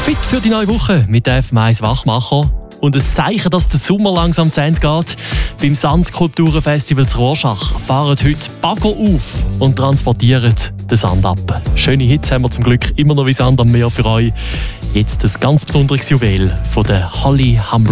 Fit für die neue Woche mit FM1 Wachmacher. Und ein Zeichen, dass der Sommer langsam zu Ende geht. Beim Sandskulpturenfestival zu Rorschach fahren heute Bagger auf und transportieren den Sand ab. Schöne Hits haben wir zum Glück immer noch wie Sand am Meer für euch. Jetzt ein ganz besonderes Juwel von der Holly Humble.